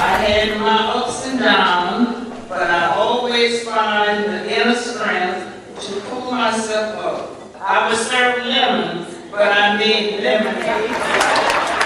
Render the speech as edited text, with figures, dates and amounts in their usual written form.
I had my ups and downs, but I always find the inner strength to pull myself up. I would serve lemons, but I made lemonade.